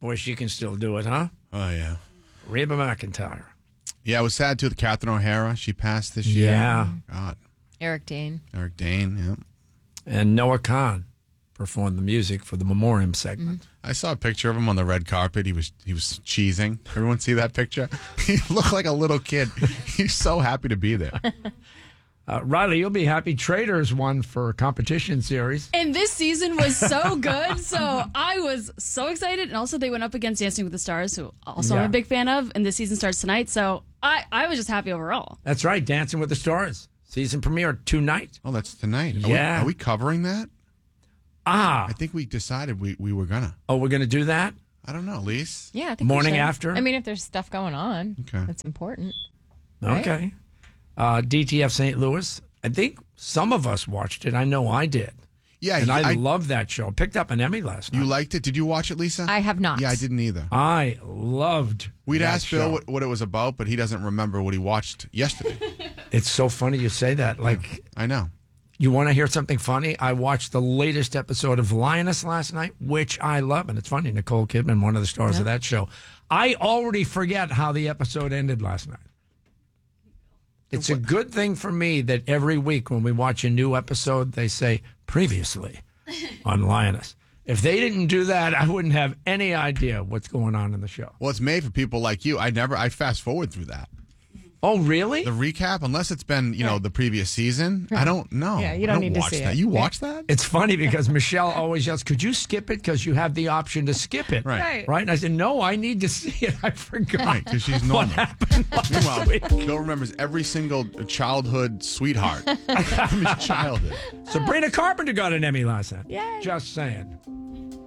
Boy, she can still do it, huh? Oh, yeah. Reba McEntire. Yeah, it was sad, too. Catherine O'Hara, she passed this year. Yeah. God. Eric Dane. Eric Dane, yeah. And Noah Khan performed the music for the memoriam segment. I saw a picture of him on the red carpet. He was cheesing. Everyone see that picture? He looked like a little kid. He's so happy to be there. Riley, you'll be happy. Traders won for a competition series. And this season was so good, so I was so excited. And also, they went up against Dancing with the Stars, who also I'm a big fan of. And this season starts tonight, so I was just happy overall. That's right, Dancing with the Stars. Season premiere tonight. Oh, that's tonight. Yeah. Are we covering that? I think we decided we were going to. Oh, we're going to do that? I don't know, Lise. Yeah, I think Morning we should. after? I mean, if there's stuff going on, Okay. that's important. Right? Okay. DTF St. Louis. I think some of us watched it. I know I did. Yeah, and I love that show. Picked up an Emmy last night. You liked it? Did you watch it, Lisa? I have not. Yeah, I didn't either. I loved We'd that asked show. Bill what it was about, but he doesn't remember what he watched yesterday. It's so funny you say that. Like, I know. you want to hear something funny? I watched the latest episode of Lioness last night, which I love. And it's funny, Nicole Kidman, one of the stars of that show. I already forget how the episode ended last night. It's a good thing for me that every week when we watch a new episode, they say, previously on Lioness. If they didn't do that, I wouldn't have any idea what's going on in the show. Well, it's made for people like you. I fast forward through that. Oh, really? The recap, unless it's been, the previous season. I don't know. Yeah, you don't need to watch see that. it. You Yeah. watch that? It's funny because Michelle always yells, could you skip it? Because you have the option to skip it. Right. Right? And I said, no, I need to see it. I forgot. Right, because she's What normal. happened last Meanwhile, week. Bill remembers every single childhood sweetheart from his childhood. Sabrina Carpenter got an Emmy last night. Yay. Just saying.